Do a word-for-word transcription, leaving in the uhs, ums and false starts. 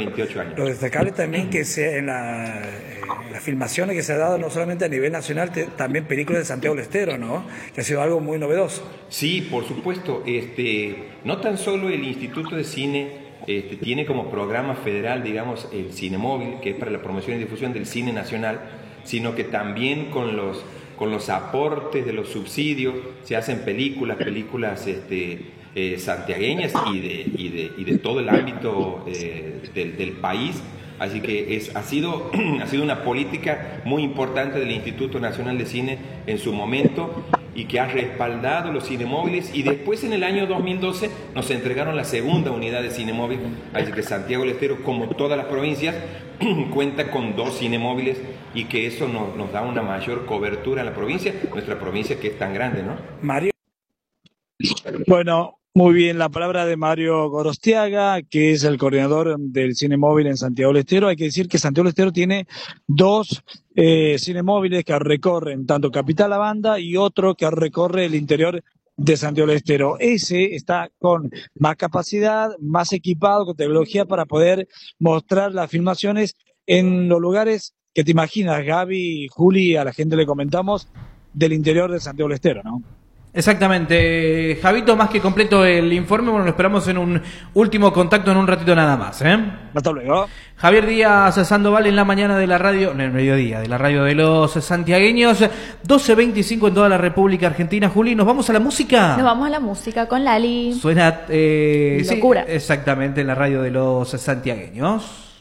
veintiocho años. Lo destacable también que se, en, la, en las filmaciones que se ha dado no solamente a nivel nacional, te, también películas de Santiago del Estero, ¿no? Que ha sido algo muy novedoso. Sí, por supuesto. Este, no tan solo el Instituto de Cine este, tiene como programa federal, digamos, el Cinemóvil, que es para la promoción y difusión del cine nacional, sino que también con los, con los aportes de los subsidios se hacen películas, películas este, eh, santiagueñas y de, y, de, y de todo el ámbito eh, del, del país. Así que es, ha, sido, ha sido una política muy importante del Instituto Nacional de Cine en su momento y que ha respaldado los cinemóviles, y después en el año dos mil doce nos entregaron la segunda unidad de cinemóvil. Así que Santiago del Estero, como todas las provincias, cuenta con dos cinemóviles, y que eso nos, nos da una mayor cobertura en la provincia, nuestra provincia que es tan grande, ¿no? Mario. Bueno, muy bien, la palabra de Mario Gorostiaga, que es el coordinador del Cinemóvil en Santiago del Estero. Hay que decir que Santiago del Estero tiene dos eh, cinemóviles que recorren tanto Capital La Banda y otro que recorre el interior de Santiago del Estero. Ese está con más capacidad, más equipado, con tecnología para poder mostrar las filmaciones en los lugares que te imaginas, Gaby, Juli, a la gente le comentamos, del interior de Santiago del Estero, ¿no? Exactamente, Javito, más que completo el informe. Bueno, lo esperamos en un último contacto en un ratito nada más, ¿eh? Hasta luego. Javier Díaz Sandoval en la mañana de la radio, en el mediodía de la radio de los santiagueños, doce veinticinco en toda la República Argentina. Juli, ¿nos vamos a la música? Nos vamos a la música con Lali. Suena... Eh, Locura. Sí, exactamente, en la radio de los santiagueños.